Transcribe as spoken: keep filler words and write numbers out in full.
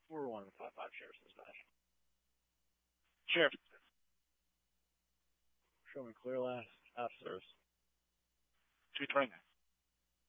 We're one five five sheriffs in this match. Sheriff. Show me clear last. Out of service. two twenty-nine.